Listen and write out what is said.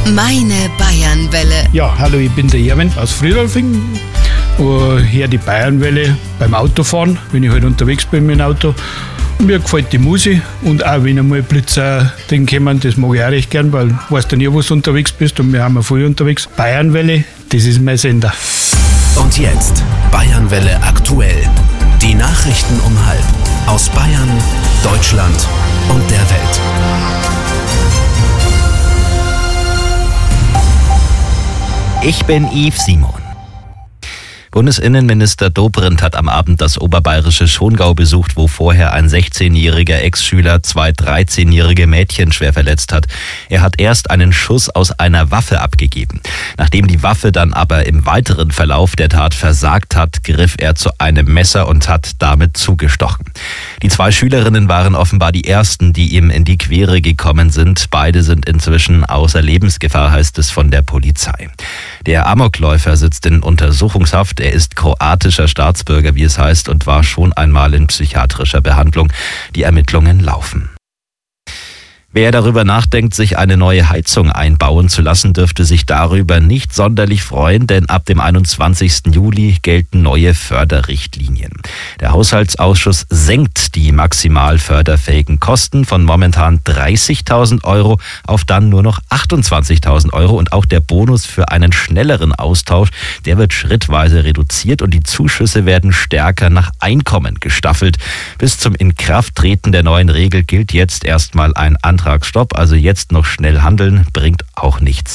Meine Bayernwelle. Ja, hallo, ich bin der Erwin aus Friedolfing. Höre die Bayernwelle beim Autofahren, wenn ich halt unterwegs bin mit dem Auto. Mir gefällt die Musik und auch wenn einmal Blitzer den kommen, das mag ich auch recht gern, weil du weißt ja nie, wo du unterwegs bist und wir haben ja viel unterwegs. Bayernwelle, das ist mein Sender. Und jetzt Bayernwelle aktuell. Die Nachrichten um 12:30 aus Bayern, Deutschland und der Welt. Ich bin Yves Simon. Bundesinnenminister Dobrindt hat am Abend das oberbayerische Schongau besucht, wo vorher ein 16-jähriger Ex-Schüler 2 13-jährige Mädchen schwer verletzt hat. Er hat erst einen Schuss aus einer Waffe abgegeben. Nachdem die Waffe dann aber im weiteren Verlauf der Tat versagt hat, griff er zu einem Messer und hat damit zugestochen. Die 2 Schülerinnen waren offenbar die ersten, die ihm in die Quere gekommen sind. Beide sind inzwischen außer Lebensgefahr, heißt es von der Polizei. Der Amokläufer sitzt in Untersuchungshaft. Er ist kroatischer Staatsbürger, wie es heißt, und war schon einmal in psychiatrischer Behandlung. Die Ermittlungen laufen. Wer darüber nachdenkt, sich eine neue Heizung einbauen zu lassen, dürfte sich darüber nicht sonderlich freuen, denn ab dem 21. Juli gelten neue Förderrichtlinien. Der Haushaltsausschuss senkt die maximal förderfähigen Kosten von momentan 30.000 Euro auf dann nur noch 28.000 Euro und auch der Bonus für einen schnelleren Austausch, der wird schrittweise reduziert und die Zuschüsse werden stärker nach Einkommen gestaffelt. Bis zum Inkrafttreten der neuen Regel gilt jetzt erstmal ein Antragsstopp, also jetzt noch schnell handeln, bringt auch nichts.